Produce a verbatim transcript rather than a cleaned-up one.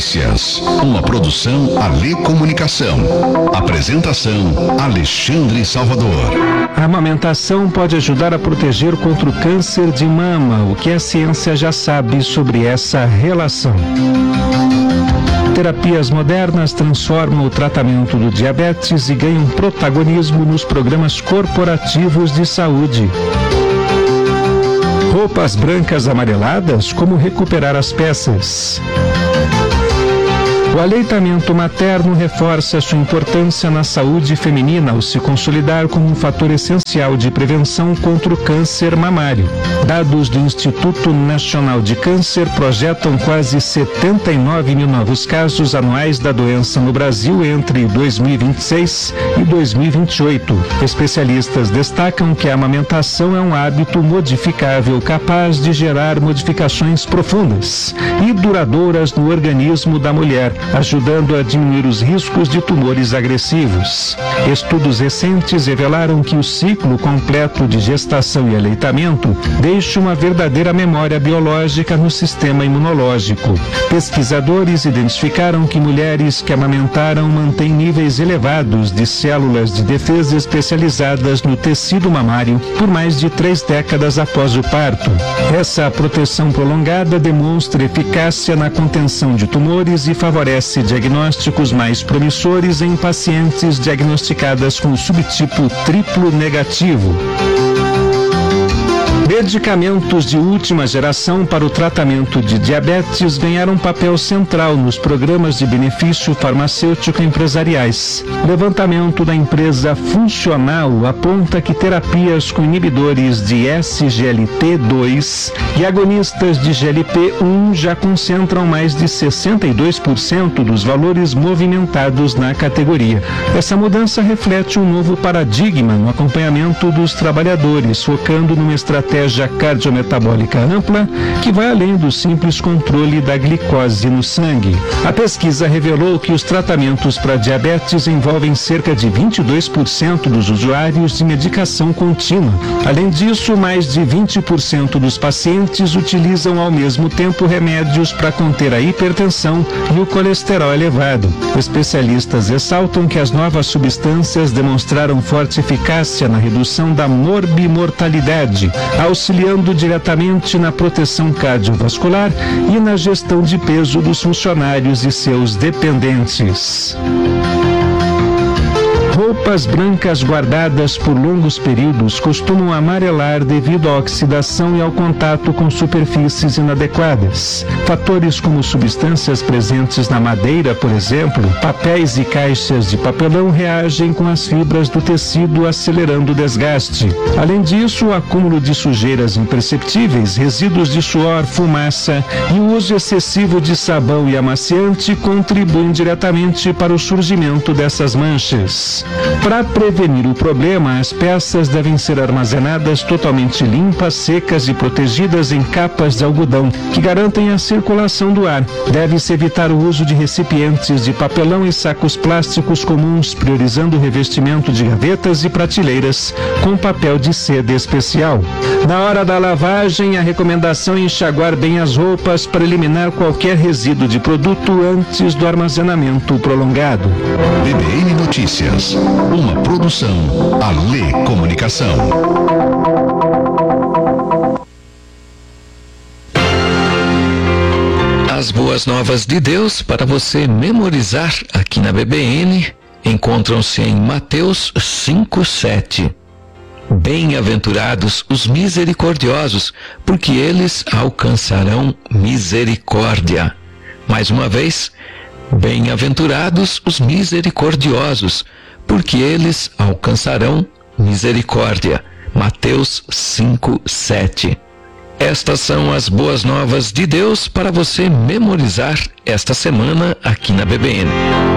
Notícias, uma produção Alê Comunicação. Apresentação Alexandre Salvador. A amamentação pode ajudar a proteger contra o câncer de mama, o que a ciência já sabe sobre essa relação. Terapias modernas transformam o tratamento do diabetes e ganham protagonismo nos programas corporativos de saúde. Roupas brancas amareladas, como recuperar as peças? O aleitamento materno reforça sua importância na saúde feminina ao se consolidar como um fator essencial de prevenção contra o câncer mamário. Dados do Instituto Nacional de Câncer projetam quase setenta e nove mil novos casos anuais da doença no Brasil entre dois mil e vinte e seis e dois mil e vinte e oito. Especialistas destacam que a amamentação é um hábito modificável capaz de gerar modificações profundas e duradouras no organismo da mulher, ajudando a diminuir os riscos de tumores agressivos. Estudos recentes revelaram que o ciclo completo de gestação e aleitamento deixa uma verdadeira memória biológica no sistema imunológico. Pesquisadores identificaram que mulheres que amamentaram mantêm níveis elevados de células de defesa especializadas no tecido mamário por mais de três décadas após o parto. Essa proteção prolongada demonstra eficácia na contenção de tumores e favorece diagnósticos mais promissores em pacientes diagnosticadas com o subtipo triplo negativo. Medicamentos de última geração para o tratamento de diabetes ganharam um papel central nos programas de benefício farmacêutico empresariais. Levantamento da empresa Funcional aponta que terapias com inibidores de S G L T dois e agonistas de G L P um já concentram mais de sessenta e dois por cento dos valores movimentados na categoria. Essa mudança reflete um novo paradigma no acompanhamento dos trabalhadores, focando numa estratégia cardiometabólica ampla que vai além do simples controle da glicose no sangue. A pesquisa revelou que os tratamentos para diabetes envolvem cerca de vinte e dois por cento dos usuários de medicação contínua. Além disso, mais de vinte por cento dos pacientes utilizam ao mesmo tempo remédios para conter a hipertensão e o colesterol elevado. Especialistas ressaltam que as novas substâncias demonstraram forte eficácia na redução da morbimortalidade, auxiliando diretamente na proteção cardiovascular e na gestão de peso dos funcionários e seus dependentes. Roupas brancas guardadas por longos períodos costumam amarelar devido à oxidação e ao contato com superfícies inadequadas. Fatores como substâncias presentes na madeira, por exemplo, papéis e caixas de papelão reagem com as fibras do tecido, acelerando o desgaste. Além disso, o acúmulo de sujeiras imperceptíveis, resíduos de suor, fumaça e o uso excessivo de sabão e amaciante contribuem diretamente para o surgimento dessas manchas. Para prevenir o problema, as peças devem ser armazenadas totalmente limpas, secas e protegidas em capas de algodão, que garantem a circulação do ar. Deve-se evitar o uso de recipientes de papelão e sacos plásticos comuns, priorizando o revestimento de gavetas e prateleiras com papel de seda especial. Na hora da lavagem, a recomendação é enxaguar bem as roupas para eliminar qualquer resíduo de produto antes do armazenamento prolongado. B B N Notícias, uma produção Alê Comunicação. As boas novas de Deus para você memorizar aqui na B B N encontram-se em Mateus cinco, sete. Bem-aventurados os misericordiosos, porque eles alcançarão misericórdia. Mais uma vez, bem-aventurados os misericordiosos, porque eles alcançarão misericórdia. Mateus cinco, sete. Estas são as boas novas de Deus para você memorizar esta semana aqui na B B N.